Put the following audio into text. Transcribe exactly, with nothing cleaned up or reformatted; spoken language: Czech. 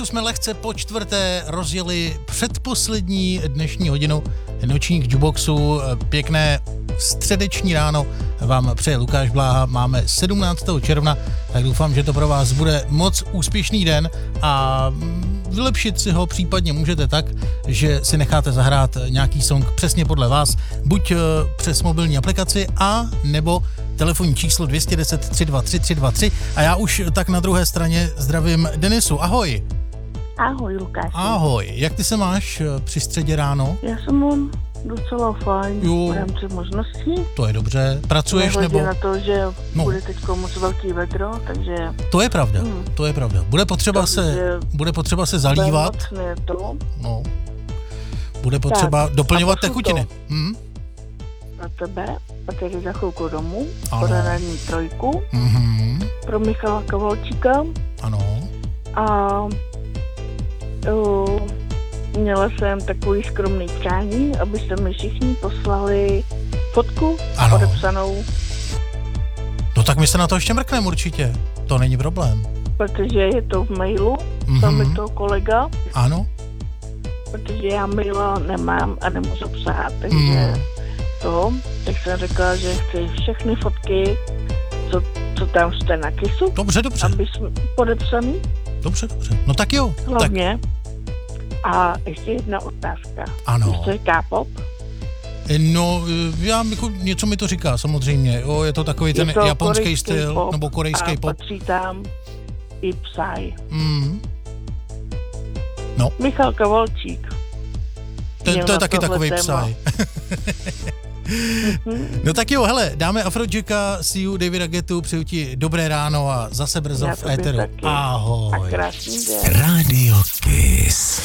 Denisu jsme lehce po čtvrté rozjeli předposlední dnešní hodinu nočních jukeboxů. Pěkné středeční ráno vám přeje Lukáš Bláha. Máme sedmnáctého června, tak doufám, že to pro vás bude moc úspěšný den a vylepšit si ho případně můžete tak, že si necháte zahrát nějaký song přesně podle vás, buď přes mobilní aplikaci a nebo telefonní číslo dvě jedna deset, tři dva tři, tři dva tři a já už tak na druhé straně zdravím Denisu. Ahoj. Ahoj, Lukáš. Ahoj, jak ty se máš při středě ráno? Já jsem mám docela fajn, v rámci možností. To je dobře. Pracuješ Nehledě nebo? na to, že no. bude teď moc velký vedro, takže... To je pravda, hmm. to je pravda. Bude potřeba, to, se, bude potřeba se zalívat. To. No. Bude potřeba tak, doplňovat tekutiny. Hmm? Pro tebe, a tedy za chvilku domů, ano. poradní trojku, mm-hmm. pro Michala Kovalčíka. Ano. A uh, měla jsem takový skromný přání, abyste mi všichni poslali fotku ano. podepsanou. No tak my se na to ještě mrkneme určitě, to není problém. Protože je to v mailu, mm-hmm. tam je to kolega. Ano. Protože já maila nemám a nemůžu psát, takže mm. to, tak jsem řekla, že chci všechny fotky, co, co tam jste na kisu. Dobře, dobře. Aby jsme podepsaný. Dobře, dobře. No tak jo. Hlavně. Tak. A ještě jedna otázka. Ano. To je K-pop? No, já jako něco mi to říká samozřejmě. Jo, je to takový ten to japonský styl, pop nebo korejský a pop. patří tam i Psy. Mm. No. Michal Kovalčík. Ten, to je taky takový Psy. No tak jo, hele, dáme Afrojacka, see you, Davida Guettu, přeju ti dobré ráno a zase brzo v éteru. Ahoj. A krásný den. Radio Kiss.